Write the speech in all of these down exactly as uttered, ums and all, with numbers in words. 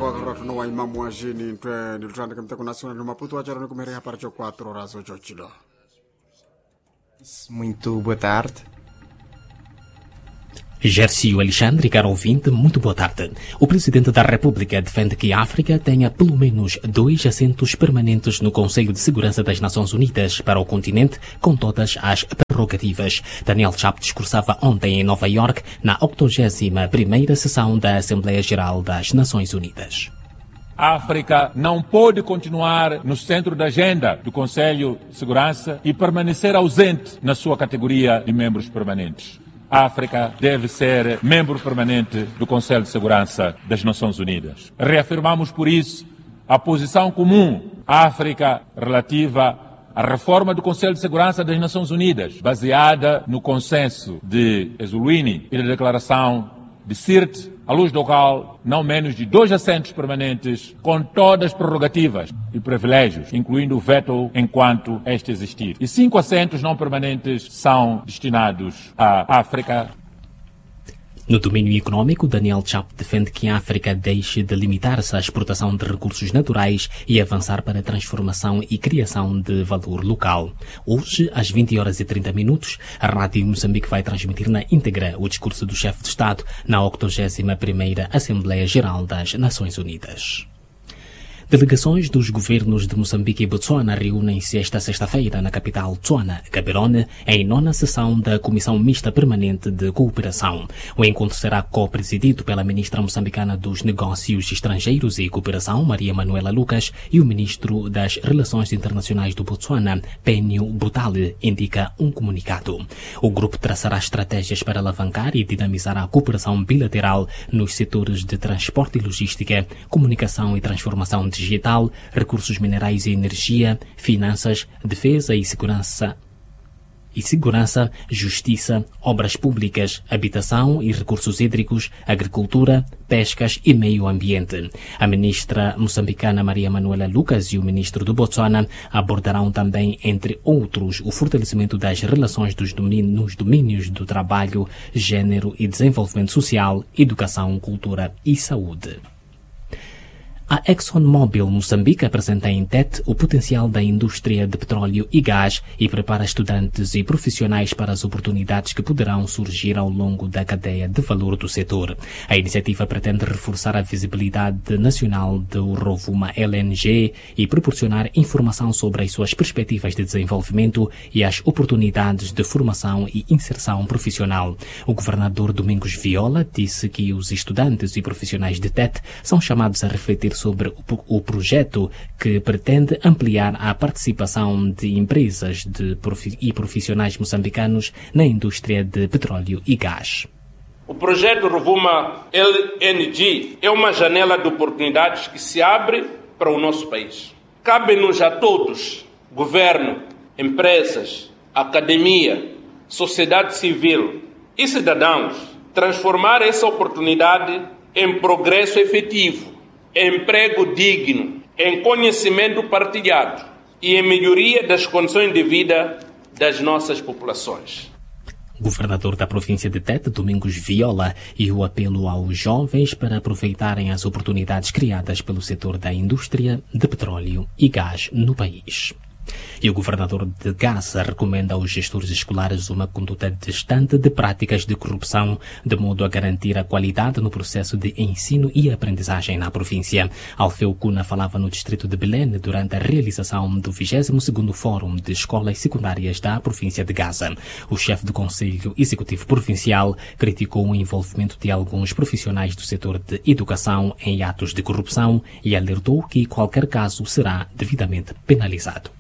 wakati wa imamu wa jini ntwe nilutanda kamta kuna suna no Maputo wachara nukumere hapara cho quatro horas ocho chilo. Muito boa tarde. Gercio Alexandre, caro ouvinte, muito boa tarde. O Presidente da República defende que a África tenha pelo menos dois assentos permanentes no Conselho de Segurança das Nações Unidas para o continente, com todas as prerrogativas. Daniel Chapo discursava ontem em Nova York na octogésima primeira sessão da Assembleia Geral das Nações Unidas. A África não pode continuar no centro da agenda do Conselho de Segurança e permanecer ausente na sua categoria de membros permanentes. A África deve ser membro permanente do Conselho de Segurança das Nações Unidas. Reafirmamos, por isso, a posição comum à África relativa à reforma do Conselho de Segurança das Nações Unidas, baseada no consenso de Ezulwini e da declaração de Sirte, à luz do qual não menos de dois assentos permanentes com todas as prerrogativas e privilégios, incluindo o veto enquanto este existir. E cinco assentos não permanentes são destinados à África. No domínio econômico, Daniel Chapo defende que a África deixe de limitar-se à exportação de recursos naturais e avançar para a transformação e criação de valor local. Hoje, às vinte horas e trinta minutos, a Rádio Moçambique vai transmitir na íntegra o discurso do chefe de Estado na octogésima primeira Assembleia Geral das Nações Unidas. Delegações dos governos de Moçambique e Botsuana reúnem-se esta sexta-feira na capital Tswana, Gaborone, em nona sessão da Comissão Mista Permanente de Cooperação. O encontro será co-presidido pela ministra moçambicana dos Negócios Estrangeiros e Cooperação, Maria Manuela Lucas, e o ministro das Relações Internacionais do Botsuana, Penio Butale, indica um comunicado. O grupo traçará estratégias para alavancar e dinamizar a cooperação bilateral nos setores de transporte e logística, comunicação e transformação digital, digital, recursos minerais e energia, finanças, defesa e segurança, e segurança, justiça, obras públicas, habitação e recursos hídricos, agricultura, pescas e meio ambiente. A ministra moçambicana Maria Manuela Lucas e o ministro do Botsuana abordarão também, entre outros, o fortalecimento das relações dos domínios, nos domínios do trabalho, gênero e desenvolvimento social, educação, cultura e saúde. A ExxonMobil Moçambique apresenta em Tete o potencial da indústria de petróleo e gás e prepara estudantes e profissionais para as oportunidades que poderão surgir ao longo da cadeia de valor do setor. A iniciativa pretende reforçar a visibilidade nacional do Rovuma L N G e proporcionar informação sobre as suas perspectivas de desenvolvimento e as oportunidades de formação e inserção profissional. O governador Domingos Viola disse que os estudantes e profissionais de Tete são chamados a refletir sobre o projeto que pretende ampliar a participação de empresas de profi- e profissionais moçambicanos na indústria de petróleo e gás. O projeto Rovuma L N G é uma janela de oportunidades que se abre para o nosso país. Cabe-nos a todos, governo, empresas, academia, sociedade civil e cidadãos, transformar essa oportunidade em progresso efetivo, emprego digno, em conhecimento partilhado e em melhoria das condições de vida das nossas populações. Governador da província de Tete, Domingos Viola, e o apelo aos jovens para aproveitarem as oportunidades criadas pelo setor da indústria de petróleo e gás no país. E o governador de Gaza recomenda aos gestores escolares uma conduta distante de práticas de corrupção, de modo a garantir a qualidade no processo de ensino e aprendizagem na província. Alfeu Cuna falava no distrito de Belém durante a realização do vigésimo segundo Fórum de Escolas Secundárias da província de Gaza. O chefe do Conselho Executivo Provincial criticou o envolvimento de alguns profissionais do setor de educação em atos de corrupção e alertou que qualquer caso será devidamente penalizado.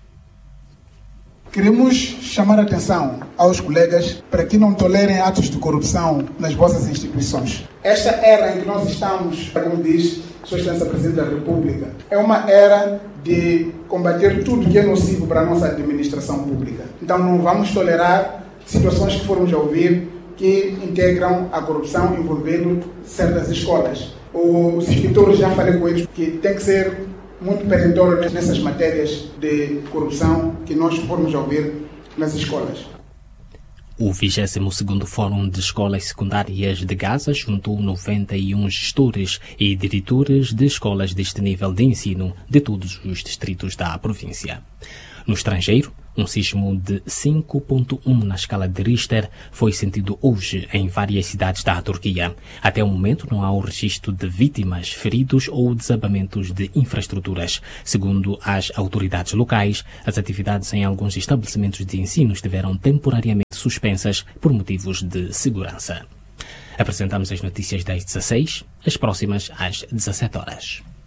Queremos chamar a atenção aos colegas para que não tolerem atos de corrupção nas vossas instituições. Esta era em que nós estamos, como diz Sua Excelência Presidente da República, é uma era de combater tudo que é nocivo para a nossa administração pública. Então não vamos tolerar situações que formos a ouvir que integram a corrupção envolvendo certas escolas. Os inspetores, já falei com eles, que tem que ser muito perentório nessas matérias de corrupção que nós formos a ouvir nas escolas. O vigésimo segundo Fórum de Escolas Secundárias de Gaza juntou noventa e um gestores e diretores de escolas deste nível de ensino de todos os distritos da província. No estrangeiro, um sismo de cinco ponto um na escala de Richter foi sentido hoje em várias cidades da Turquia. Até o momento não há o registro de vítimas, feridos ou desabamentos de infraestruturas. Segundo as autoridades locais, as atividades em alguns estabelecimentos de ensino estiveram temporariamente suspensas por motivos de segurança. Apresentamos as notícias das dezasseis, as próximas às dezassete horas.